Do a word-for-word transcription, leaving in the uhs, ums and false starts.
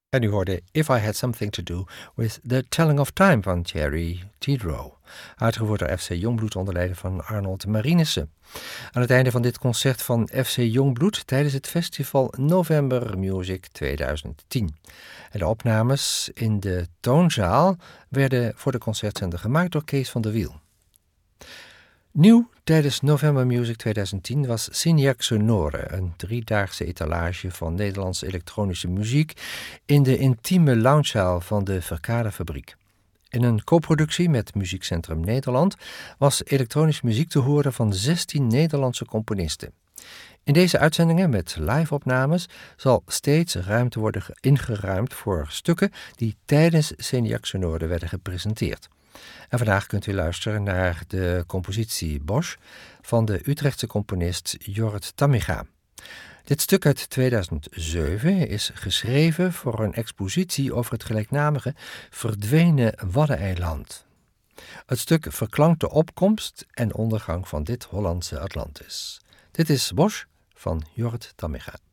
En u hoorde If I Had Something To Do with The Telling of Time van Thierry Tidrow, uitgevoerd door F C Jongbloed onder leiding van Arnold Marinissen. Aan het einde van dit concert van F C Jongbloed tijdens het festival November Music tweeduizend tien. En de opnames in de Toonzaal werden voor de concertzender gemaakt door Kees van der Wiel. Nieuw tijdens November Music tweeduizend tien was Signac Sonore, een driedaagse etalage van Nederlandse elektronische muziek in de intieme loungezaal van de Verkadefabriek. In een co-productie met Muziekcentrum Nederland was elektronische muziek te horen van zestien Nederlandse componisten. In deze uitzendingen met live-opnames zal steeds ruimte worden ingeruimd voor stukken die tijdens Signac Sonore werden gepresenteerd. En vandaag kunt u luisteren naar de compositie Bosch van de Utrechtse componist Jorrit Tamminga. Dit stuk uit tweeduizend zeven is geschreven voor een expositie over het gelijknamige verdwenen Waddeneiland. Het stuk verklankt de opkomst en ondergang van dit Hollandse Atlantis. Dit is Bosch van Jorrit Tamminga.